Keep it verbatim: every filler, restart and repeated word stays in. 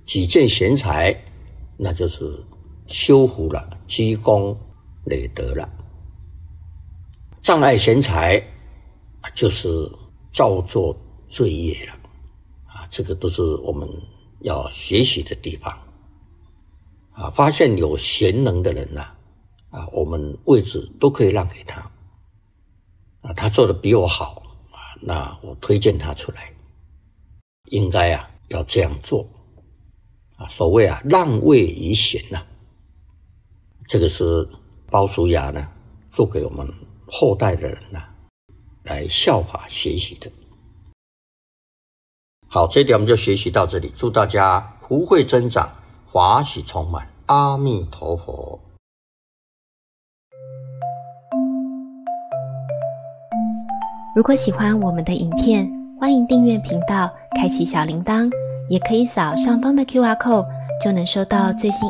己见贤才，那就是修福了，积功累德了。障碍贤才，就是造作罪业了啊！这个都是我们要学习的地方啊！发现有贤能的人呐、啊，啊，我们位置都可以让给他啊，他做的比我好啊，那我推荐他出来，应该啊要这样做啊！所谓啊让位于贤呐、啊，这个是鲍叔牙呢做给我们后代的人呐、啊、来效法学习的。好，这一点我们就学习到这里，祝大家福慧增长，法喜充满，阿弥陀佛。 如果喜欢我们的影片，欢迎订阅频道，开启小铃铛，也可以扫上方的 Q R code， 就能收到最新